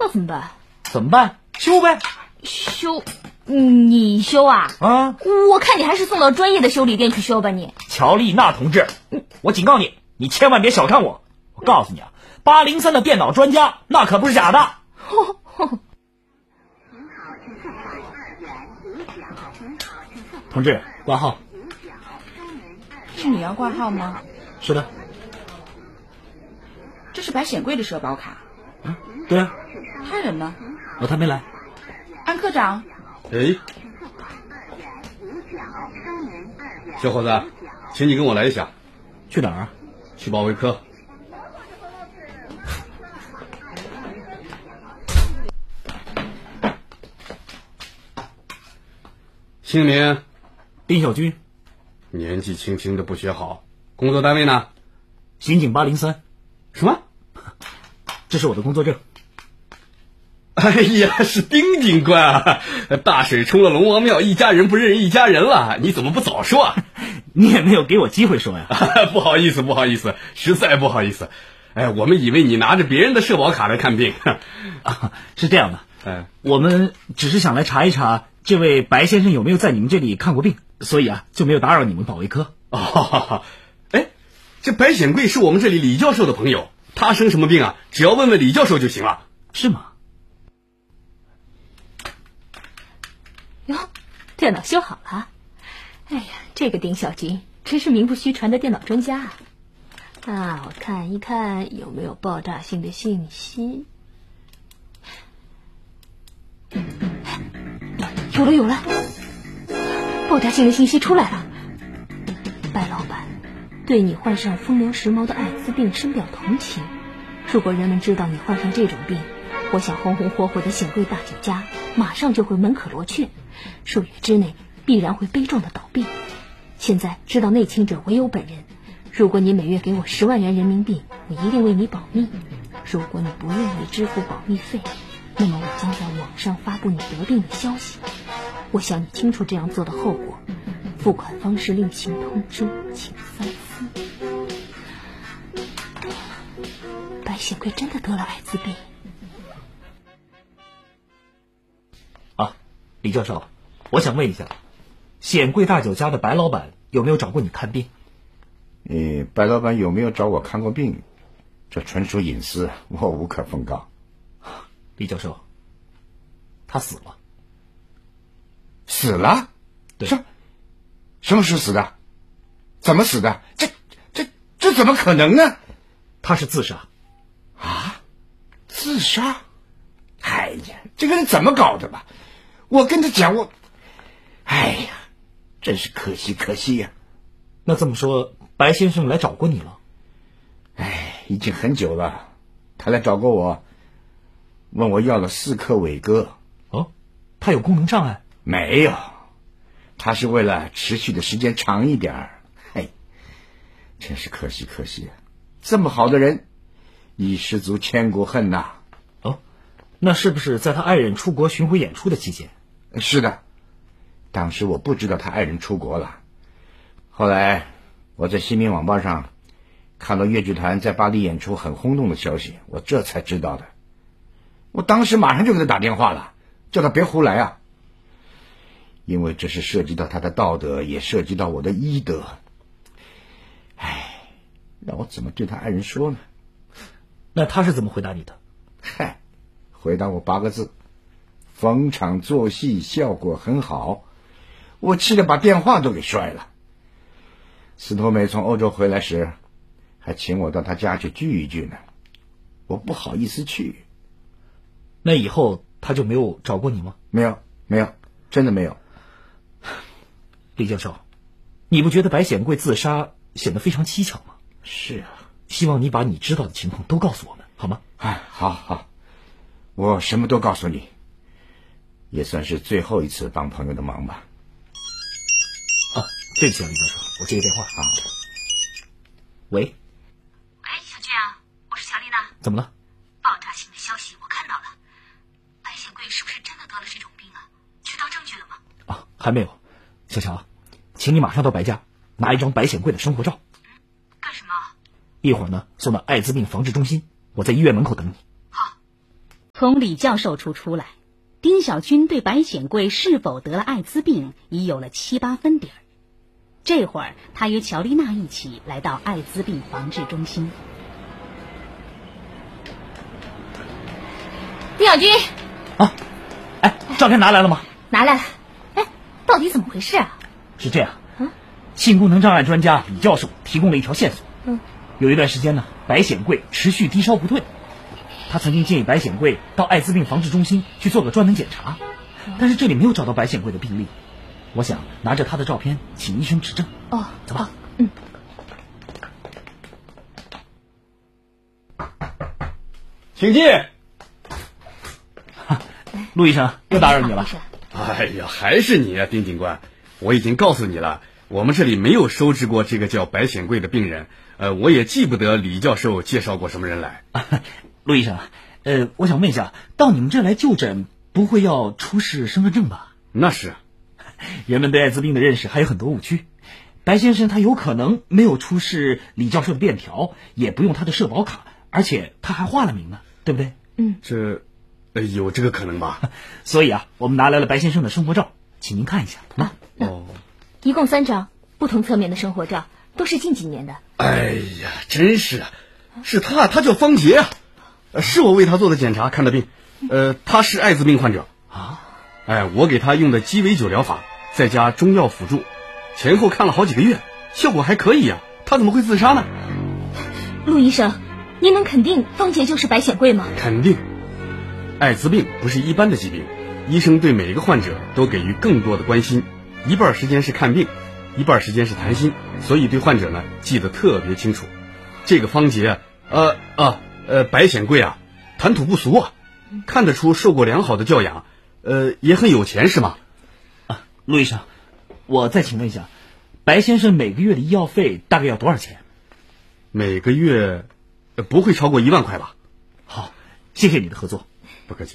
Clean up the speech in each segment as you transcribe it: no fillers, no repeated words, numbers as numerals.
那怎么办？ 怎么办？修呗。 修？你修啊？ 啊！ 我看你还是送到专业的修理店去修吧你。 乔丽娜同志，我警告你，你千万别小看我。我告诉你啊，803的电脑专家那可不是假的。同志，挂号。 是你要挂号吗？ 是的。 这是白显贵的社保卡。 对啊。 他人呢？ 他没来。 安科长。 哎，小伙子，请你跟我来一下。 去哪儿啊？ 去保卫科。姓名？ 丁小军。 年纪轻轻的不学好，工作单位呢？ 刑警803。 什么？ 这是我的工作证。 哎呀，是丁警官啊！大水冲了龙王庙，一家人不认一家人了，你怎么不早说啊？ 你也没有给我机会说呀。 不好意思，实在不好意思。哎，我们以为你拿着别人的社保卡来看病。 是这样的，我们只是想来查一查这位白先生有没有在你们这里看过病，所以啊就没有打扰你们保卫科。 哎，这白显贵是我们这里李教授的朋友，他生什么病啊？只要问问李教授就行了。 是吗？ 哟，电脑修好了。哎呀，这个丁小军真是名不虚传的电脑专家啊！我看一看有没有爆炸性的信息。有了，爆炸性的信息出来了。白老板对你患上风流时髦的艾滋病深表同情。如果人们知道你患上这种病，我想红红火火的显贵大酒家马上就会门可罗雀，数月之内必然会悲壮的倒闭。现在知道内情者唯有本人，如果你每月给我10万元人民币，我一定为你保密。如果你不愿意支付保密费，那么我将在网上发布你得病的消息。我想你清楚这样做的后果，付款方式另行通知，请三思。白显贵真的得了艾滋病。 李教授，我想问一下，显贵大酒家的白老板有没有找过你看病？ 白老板有没有找我看过病，这纯属隐私，我无可奉告。 李教授，他死了。 死了？ 对。 什么时候死的？怎么死的？这怎么可能呢？ 他是自杀。 自杀？哎呀，这个人怎么搞的吧？我跟他讲，哎呀，真是可惜呀。 那这么说，白先生来找过你了？ 已经很久了。他来找过我，问我要了4克伟哥。 他有功能障碍？ 没有，他是为了持续的时间长一点儿。真是可惜啊！这么好的人，已失足千古恨呐。 那是不是在他爱人出国巡回演出的期间？ 是的，当时我不知道他爱人出国了。后来我在新民网报上看到乐剧团在巴黎演出很轰动的消息，我这才知道的。我当时马上就给他打电话了，叫他别胡来啊，因为这是涉及到他的道德，也涉及到我的医德。让我怎么对他爱人说呢？ 那他是怎么回答你的？ 回答我8个字：逢场作戏，效果很好。我气得把电话都给摔了。司托美从欧洲回来时，还请我到他家去聚一聚呢，我不好意思去。 那以后他就没有找过你吗？ 没有，真的没有。 李教授，你不觉得白显贵自杀显得非常蹊跷吗？ 是啊， 希望你把你知道的情况都告诉我们，好吗？ 好，我什么都告诉你，也算是最后一次帮朋友的忙吧。 对不起啊，李教授，我接个电话啊。喂， 小俊啊，我是乔丽娜。 怎么了？ 爆炸性的消息我看到了，白显贵是不是真的得了这种病啊？取到证据了吗？ 还没有。小乔，请你马上到白家拿一张白显贵的生活照。 干什么？ 一会儿呢送到艾滋病防治中心，我在医院门口等你。 好。 从李教授处出来，丁小军对白显贵是否得了艾滋病已有了7、8分底儿。这会儿，他与乔丽娜一起来到艾滋病防治中心。 丁小军， 啊，哎，照片拿来了吗？ 拿来了。哎，到底怎么回事啊？ 是这样，性功能障碍专家李教授提供了一条线索。有一段时间呢，白显贵持续低烧不退，他曾经建议白显贵到艾滋病防治中心去做个专门检查，但是这里没有找到白显贵的病历。我想拿着他的照片请医生指证。 哦， 走吧。 请进。 陆医生，又打扰你了。 哎呀，还是你啊，丁警官！我已经告诉你了，我们这里没有收治过这个叫白显贵的病人。我也记不得李教授介绍过什么人来。 陆医生，我想问一下，到你们这来就诊，不会要出示身份证吧？ 那是。 人们对艾滋病的认识还有很多误区。白先生他有可能没有出示李教授的便条，也不用他的社保卡，而且他还化了名呢，对不对？ 这有这个可能吧？ 所以啊，我们拿来了白先生的生活照，请您看一下。 一共3张不同侧面的生活照，都是近几年的。 哎呀，真是啊，是他叫方杰啊，是我为他做的检查看的病，他是艾滋病患者啊。我给他用的鸡尾酒疗法，再加中药辅助，前后看了好几个月，效果还可以呀。他怎么会自杀呢？ 陆医生，您能肯定方杰就是白显贵吗？ 肯定。艾滋病不是一般的疾病，医生对每一个患者都给予更多的关心，一半时间是看病，一半时间是谈心，所以对患者呢记得特别清楚。这个方杰白显贵啊，谈吐不俗啊，看得出受过良好的教养，也很有钱是吗？ 陆医生，我再请问一下，白先生每个月的医药费大概要多少钱？ 每个月不会超过1万块吧？ 好，谢谢你的合作。 不客气。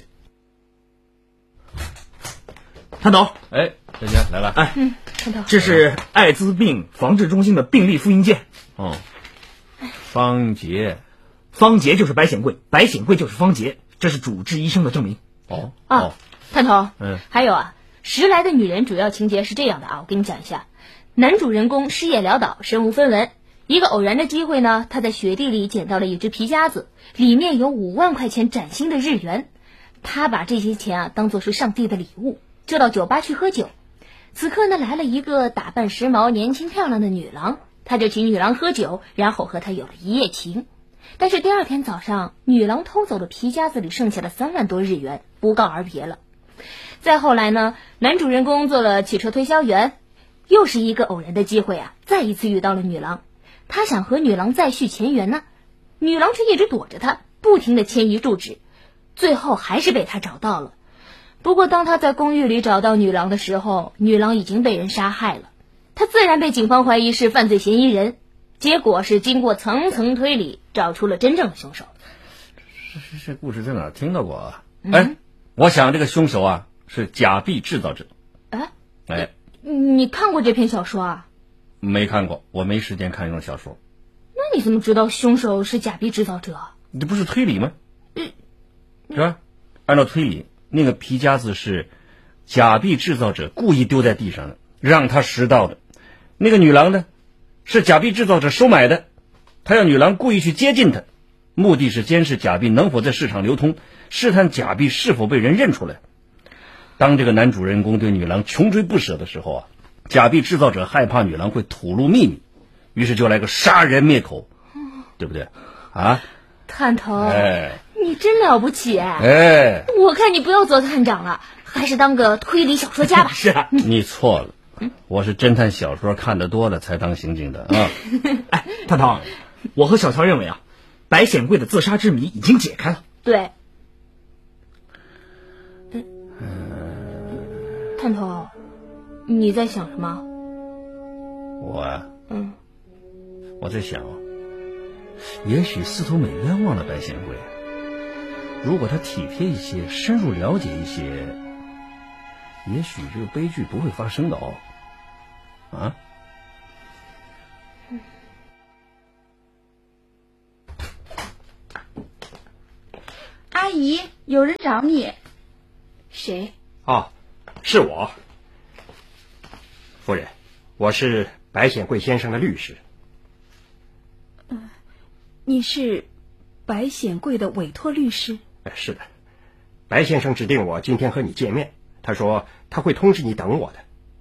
谭董， 大家来了。 看到这是艾滋病防治中心的病历复印件。 方杰就是白显贵，白显贵就是方杰，这是主治医生的证明。 探头，还有啊，10来的女人主要情节是这样的啊，我跟你讲一下。男主人公失业潦倒，身无分文。一个偶然的机会呢，他在雪地里捡到了一只皮夹子，里面有5万块钱崭新的日元。他把这些钱啊当作是上帝的礼物，就到酒吧去喝酒。此刻呢，来了一个打扮时髦、年轻漂亮的女郎，他就请女郎喝酒，然后和她有了一夜情。但是第2天早上，女郎偷走了皮夹子里剩下的3万多日元，不告而别了。再后来呢，男主人公做了汽车推销员，又是一个偶然的机会啊，再一次遇到了女郎。他想和女郎再续前缘呢，女郎却一直躲着他，不停地迁移住址，最后还是被他找到了。不过当他在公寓里找到女郎的时候，女郎已经被人杀害了，他自然被警方怀疑是犯罪嫌疑人。结果是经过层层推理，找出了真正的凶手。 这故事在哪儿听到过啊？我想这个凶手啊是假币制造者。 你看过这篇小说啊？ 没看过，我没时间看这种小说。 那你怎么知道凶手是假币制造者？ 这不是推理吗？是吧？按照推理，那个皮夹子是假币制造者故意丢在地上的，让他拾到的。那个女郎呢，是假币制造者收买的，他要女郎故意去接近他，目的是监视假币能否在市场流通，试探假币是否被人认出来。当这个男主人公对女郎穷追不舍的时候啊，假币制造者害怕女郎会吐露秘密，于是就来个杀人灭口，对不对啊？ 探头，你真了不起我看你不要做探长了，还是当个推理小说家吧。 是啊， 你错了，我是侦探小说看得多了才当刑警的啊。 探头，我和小乔认为啊，白显贵的自杀之谜已经解开了。 对。探头，你在想什么？ 我啊，我在想，也许司徒美冤枉了白显贵，如果他体贴一些，深入了解一些，也许这个悲剧不会发生的哦。啊？ 阿姨， 有人找你。 谁？ 哦，是我。夫人，我是白显贵先生的律师。 你是白显贵的委托律师？ 是的，白先生指定我今天和你见面，他说他会通知你等我的。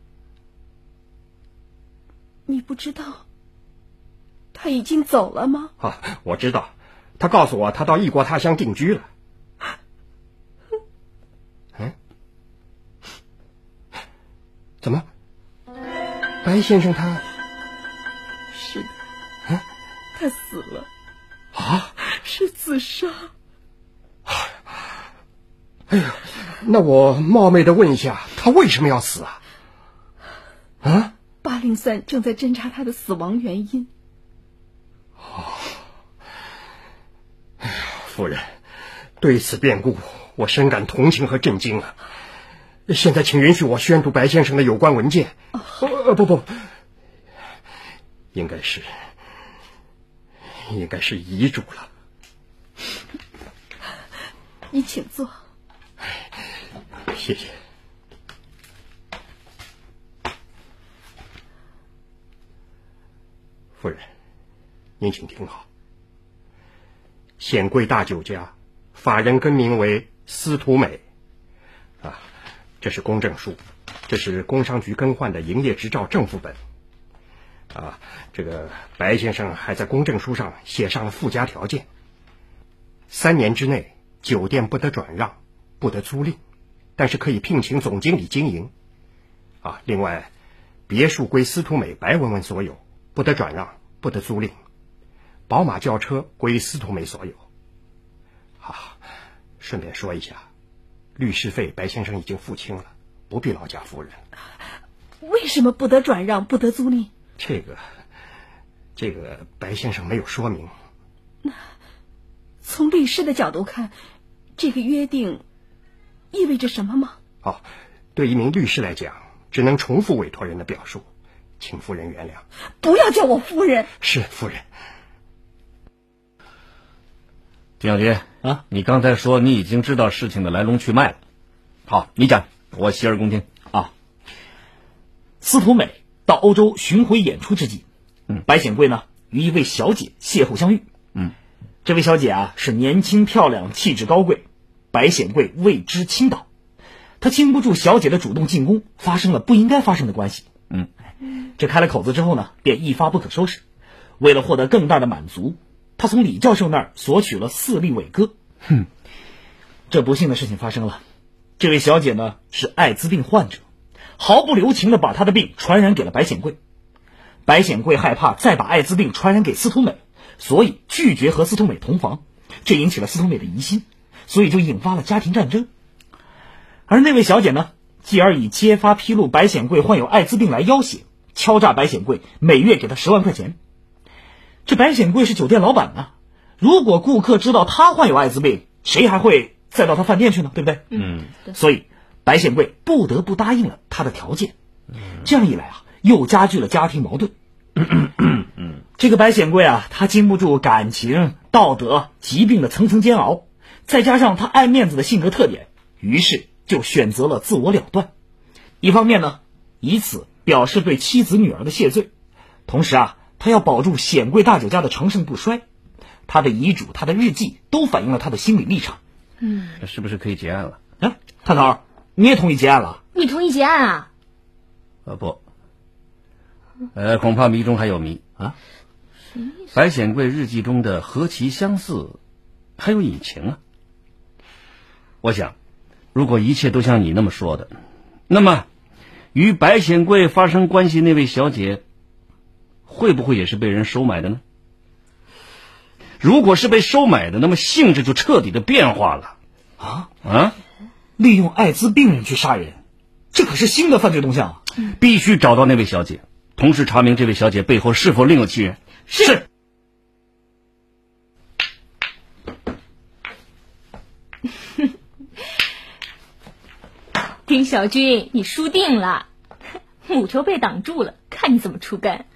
你不知道他已经走了吗？ 我知道，他告诉我他到异国他乡定居了。怎么？白先生他？ 是的，他死了。是自杀。 哎呀，那我冒昧的问一下，他为什么要死啊 803正在侦查他的死亡原因。 哎呀，夫人，对此变故我深感同情和震惊啊！现在请允许我宣读白先生的有关文件。不，应该是遗嘱了。 你请坐。 谢谢。夫人，您请听好。显贵大酒家，法人更名为司徒美。这是公证书，这是工商局更换的营业执照正副本。这个白先生还在公证书上写上了附加条件：3年之内，酒店不得转让，不得租赁，但是可以聘请总经理经营。另外，别墅归司徒美白文文所有，不得转让，不得租赁。宝马轿车归司徒美所有。顺便说一下，律师费白先生已经付清了，不必劳驾夫人。 为什么不得转让，不得租赁？ 这个白先生没有说明。 从律师的角度看，这个约定意味着什么吗？ 对一名律师来讲，只能重复委托人的表述，请夫人原谅。 不要叫我夫人。 是夫人。 丁小军你刚才说你已经知道事情的来龙去脉了。好，你讲，我洗耳恭听。 司徒美到欧洲巡回演出之际，白显贵呢与一位小姐邂逅相遇。这位小姐是年轻漂亮，气质高贵，白显贵为之倾倒。他经不住小姐的主动进攻，发生了不应该发生的关系。这开了口子之后呢，便一发不可收拾。为了获得更大的满足，他从李教授那儿索取了4粒伟哥。这不幸的事情发生了，这位小姐呢是艾滋病患者，毫不留情地把她的病传染给了白显贵。白显贵害怕再把艾滋病传染给司徒美，所以拒绝和司徒美同房，这引起了司徒美的疑心，所以就引发了家庭战争。而那位小姐呢，继而以揭发披露白显贵患有艾滋病来要挟，敲诈白显贵每月给他10万块钱。这白显贵是酒店老板啊，如果顾客知道他患有艾滋病，谁还会再到他饭店去呢？对不对？所以白显贵不得不答应了他的条件。这样一来又加剧了家庭矛盾。这个白显贵他经不住感情、道德、疾病的层层煎熬，再加上他爱面子的性格特点，于是就选择了自我了断。一方面呢，以此表示对妻子女儿的谢罪，同时他要保住显贵大酒家的长盛不衰。他的遗嘱、他的日记都反映了他的心理立场。 这是不是可以结案了？ 探头，你也同意结案了？ 你同意结案啊？ 不，恐怕谜中还有谜白显贵日记中的何其相似，还有隐情我想，如果一切都像你那么说的，那么与白显贵发生关系那位小姐，会不会也是被人收买的呢？如果是被收买的，那么性质就彻底的变化了。 利用艾滋病人去杀人，这可是新的犯罪动向。 必须找到那位小姐，同时查明这位小姐背后是否另有其人。 是。 丁小军，你输定了，母球被挡住了，看你怎么出干。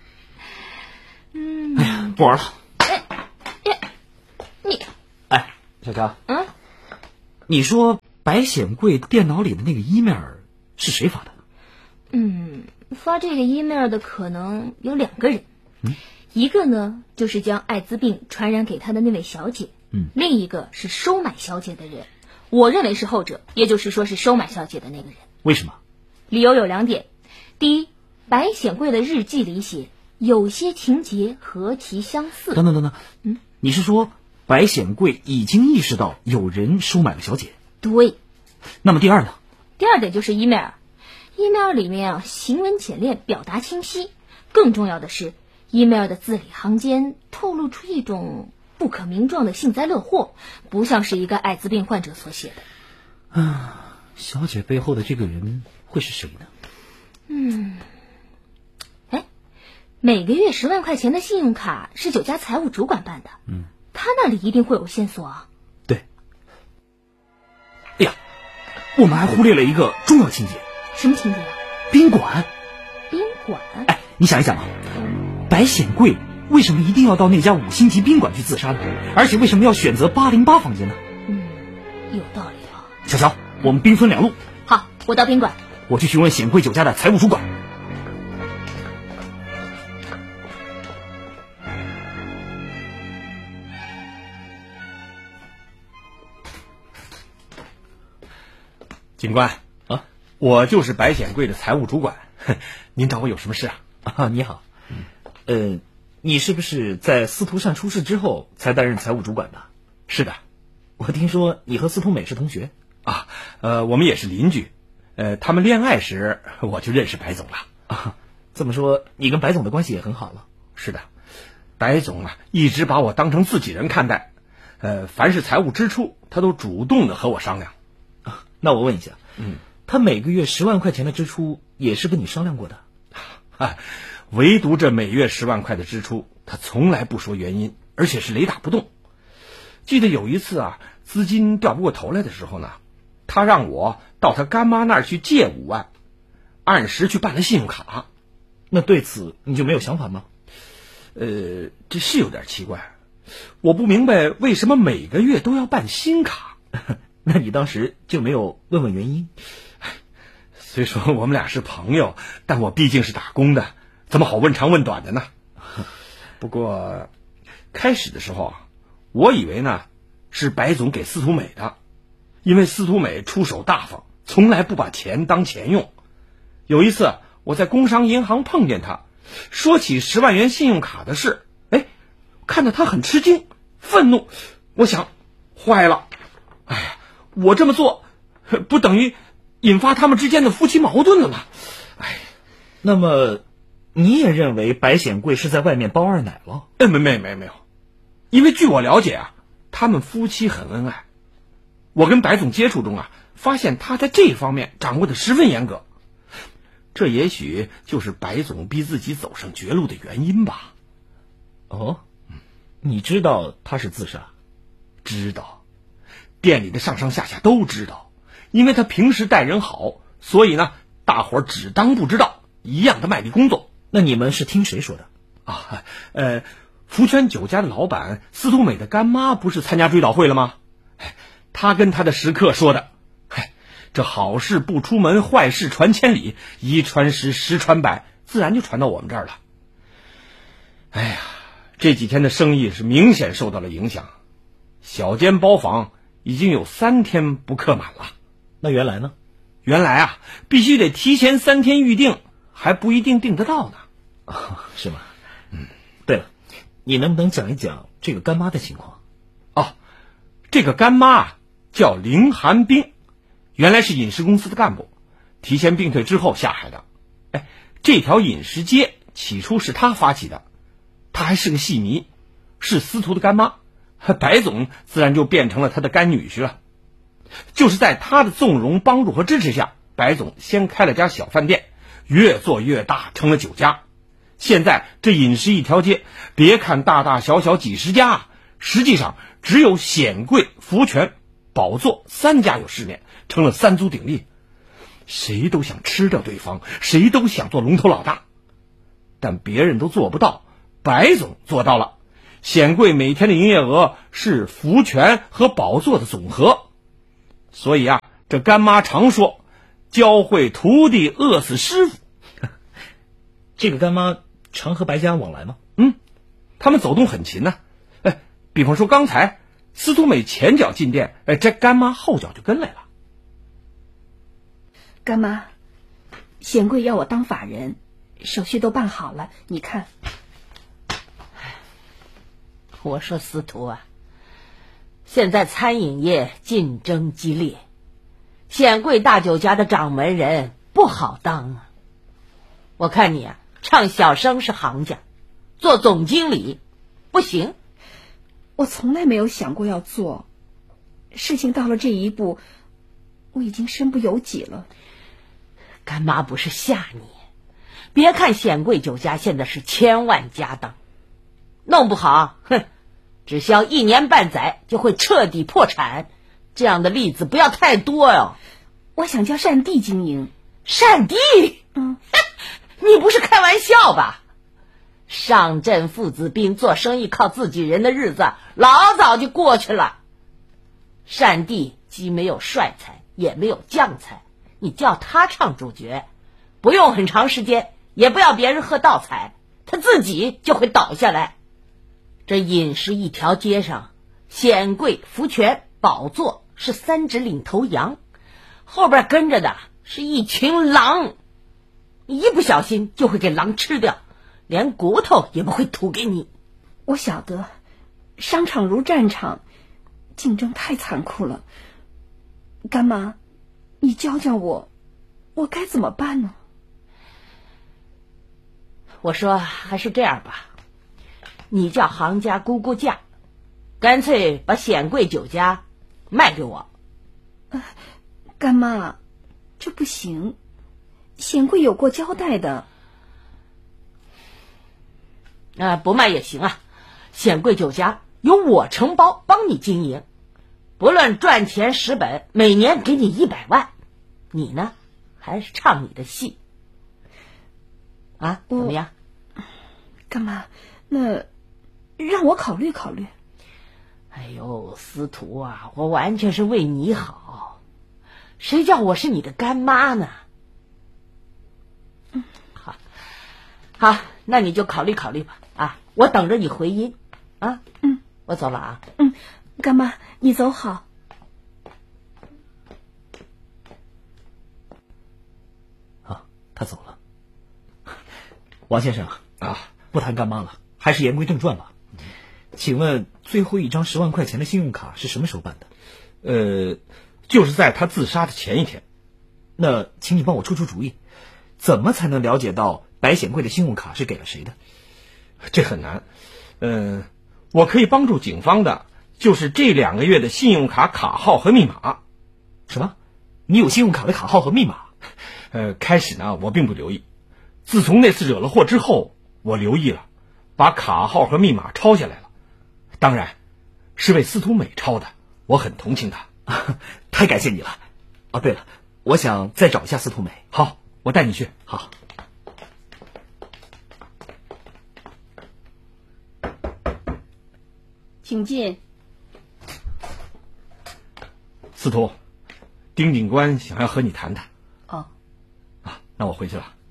不玩了。 你， 小乔， 你说白显贵电脑里的那个 email 是谁发的？ 发这个 email 的可能有2个人。一个呢，就是将艾滋病传染给她的那位小姐。另一个是收买小姐的人。我认为是后者，也就是说是收买小姐的那个人。 为什么？ 理由有2点。第一，白显贵的日记里写有些情节和其相似。 等等，你是说白显贵已经意识到有人收买了小姐？ 对。 那么第二呢？ 第2点就是 email 里面行文简练，表达清晰。更重要的是，email 的字里行间透露出一种不可名状的幸灾乐祸，不像是一个艾滋病患者所写的。 小姐背后的这个人会是谁呢？ 每个月10万块钱的信用卡是酒家财务主管办的。他那里一定会有线索啊。 对。哎呀，我们还忽略了一个重要情节。 什么情节啊？ 宾馆。 宾馆？ 你想一想啊，白显贵为什么一定要到那家5星级宾馆去自杀呢？而且为什么要选择808房间呢？ 有道理啊。 小乔，我们兵分2路。 好，我到宾馆。 我去询问显贵酒家的财务主管。 警官啊，我就是白显贵的财务主管，您找我有什么事啊？ 你好。你是不是在司徒善出事之后才担任财务主管的？ 是的。 我听说你和司徒美是同学啊，我们也是邻居。他们恋爱时我就认识白总了啊。这么说，你跟白总的关系也很好了？ 是的，白总啊一直把我当成自己人看待，凡是财务支出，他都主动的和我商量。 那我问一下，他每个月10万块钱的支出也是跟你商量过的？ 唯独这每月10万块的支出，他从来不说原因，而且是雷打不动。记得有一次啊，资金调不过头来的时候呢，他让我到他干妈那儿去借5万，按时去办了信用卡。 那对此你就没有想法吗？ 这是有点奇怪，我不明白为什么每个月都要办新卡。 那你当时就没有问问原因？ 虽说我们俩是朋友，但我毕竟是打工的，怎么好问长问短的呢？不过开始的时候啊，我以为呢是白总给司徒美的，因为司徒美出手大方，从来不把钱当钱用。有一次我在工商银行碰见他，说起10万元信用卡的事，看得他很吃惊愤怒。我想坏了，我这么做不等于引发他们之间的夫妻矛盾了吗？ 那么你也认为白显贵是在外面包二奶了？ 没有，因为据我了解啊，他们夫妻很恩爱。我跟白总接触中啊，发现他在这方面掌握的十分严格，这也许就是白总逼自己走上绝路的原因吧。 你知道他是自杀？ 知道，店里的上上下下都知道，因为他平时待人好，所以呢，大伙儿只当不知道，一样的卖力工作。 那你们是听谁说的？ 福泉酒家的老板司徒美的干妈不是参加追悼会了吗？他跟他的食客说的。这好事不出门，坏事传千里，一传十，十传百，自然就传到我们这儿了。这几天的生意是明显受到了影响，小间包房已经有3天不客满了。 那原来呢？ 原来啊，必须得提前3天预定，还不一定订得到呢。 是吗？对了，你能不能讲一讲这个干妈的情况？ 这个干妈叫凌寒冰，原来是饮食公司的干部，提前病退之后下海的。这条饮食街起初是他发起的，他还是个戏迷，是司徒的干妈，白总自然就变成了他的干女婿了。就是在他的纵容、帮助和支持下，白总先开了家小饭店，越做越大，成了酒家。现在这饮食一条街，别看大大小小几十家，实际上只有显贵、福泉、宝座3家有市面，成了3足鼎立。谁都想吃掉对方，谁都想做龙头老大，但别人都做不到，白总做到了。显贵每天的营业额是福泉和宝座的总和。 所以啊，这干妈常说，教会徒弟饿死师傅。 这个干妈常和白家往来吗？ 他们走动很勤呢。比方说刚才司徒美前脚进店，这干妈后脚就跟来了。 干妈，显贵要我当法人，手续都办好了，你看。 我说司徒啊，现在餐饮业竞争激烈，显贵大酒家的掌门人不好当啊。我看你啊，唱小生是行家，做总经理不行。 我从来没有想过要做，事情到了这一步，我已经身不由己了。 干妈不是吓你，别看显贵酒家现在是千万家当，弄不好，只需要1年半载就会彻底破产。这样的例子不要太多哟。 我想叫善地经营。 善地？你不是开玩笑吧？上阵父子兵做生意靠自己人的日子老早就过去了。善地既没有帅才也没有将才，你叫他唱主角，不用很长时间，也不要别人喝倒彩，他自己就会倒下来。这饮食一条街上，显贵、福全、宝座是3只领头羊，后边跟着的是一群狼，一不小心就会给狼吃掉，连骨头也不会吐给你。 我晓得，商场如战场，竞争太残酷了。干妈，你教教我，我该怎么办呢？ 我说还是这样吧，你叫行家估估价，干脆把显贵酒家卖给我。 干妈，这不行，显贵有过交代的。 不卖也行啊，显贵酒家由我承包帮你经营，不论赚钱蚀本，每年给你100万，你呢还是唱你的戏啊？怎么样？ 干妈，那让我考虑考虑。 哎呦，司徒啊，我完全是为你好，谁叫我是你的干妈呢？好，那你就考虑考虑吧。我等着你回音啊。我走了啊。 干妈，你走好。 他走了。王先生不谈干妈了，还是言归正传吧。请问最后一张10万块钱的信用卡是什么时候办的？就是在他自杀的前一天。 那请你帮我出出主意，怎么才能了解到白显贵的信用卡是给了谁的？ 这很难。我可以帮助警方的就是这2个月的信用卡卡号和密码。 什么？你有信用卡的卡号和密码？ 开始呢我并不留意，自从那次惹了祸之后，我留意了，把卡号和密码抄下来了。当然是为司徒美抄的，我很同情他。 太感谢你了。对了，我想再找一下司徒美。 好，我带你去。 好。 请进。 司徒，丁警官想要和你谈谈。那我回去了。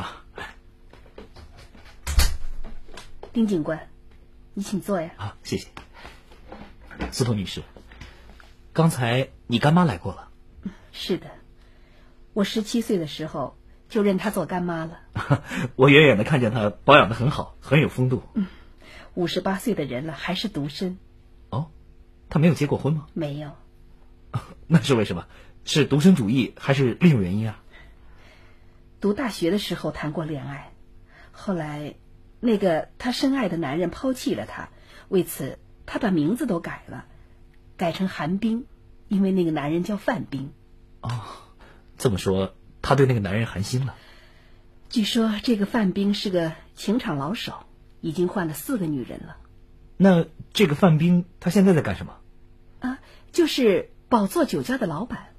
丁警官，你请坐呀。 谢谢。司徒女士，刚才你干妈来过了。 是的，我17岁的时候就认她做干妈了。 我远远的看见她保养得很好，很有风度。 58岁的人了，还是独身。 她没有结过婚吗？ 没有。 那是为什么？是独身主义还是另有原因啊？ 读大学的时候谈过恋爱，后来那个她深爱的男人抛弃了她，为此她把名字都改了，改成韩冰，因为那个男人叫范冰。 这么说她对那个男人寒心了。 据说这个范冰是个情场老手，已经换了4个女人了。 那这个范冰他现在在干什么？ 就是宝座酒家的老板。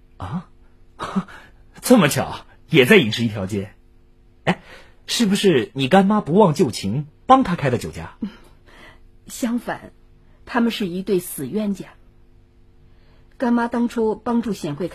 这么巧，也在饮食一条街。是不是你干妈不忘旧情，帮他开的酒家？ 相反，他们是一对死冤家。 干妈当初帮助显贵